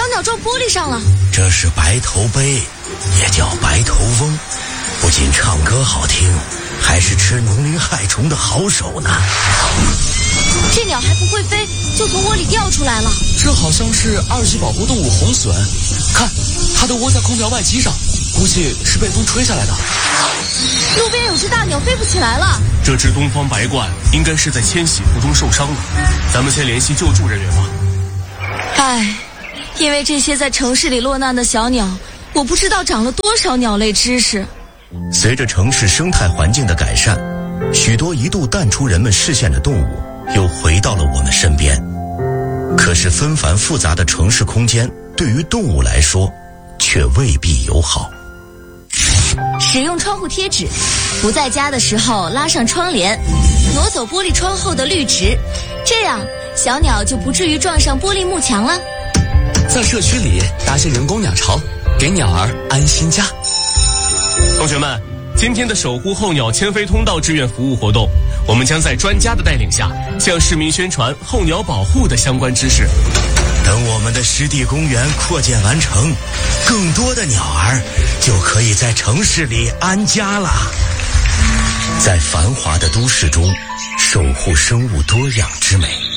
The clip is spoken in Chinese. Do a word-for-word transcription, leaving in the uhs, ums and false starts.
鸟撞玻璃上了。 这是白头鹎，也叫白头翁，不仅唱歌好听，还是吃农林害虫的好手呢。 这鸟还不会飞，就从窝里掉出来了。 这好像是二级保护动物红隼，看，它都窝在空调外机上，估计是被风吹下来的。 路边有只大鸟飞不起来了。 这只东方白鹳应该是在迁徙途中受伤了，咱们先联系救助人员吧。 唉，因为这些在城市里落难的小鸟，我不知道长了多少鸟类知识。 随着城市生态环境的改善，许多一度淡出人们视线的动物又回到了我们身边。可是纷繁复杂的城市空间对于动物来说却未必友好。 使用窗户贴纸，不在家的时候拉上窗帘，挪走玻璃窗后的绿植，这样小鸟就不至于撞上玻璃幕墙了。 在社区里搭些人工鸟巢，给鸟儿安心家。 同学们，今天的守护候鸟迁飞通道志愿服务活动，我们将在专家的带领下，向市民宣传候鸟保护的相关知识。 等我们的湿地公园扩建完成，更多的鸟儿就可以在城市里安家了。在繁华的都市中，守护生物多样之美。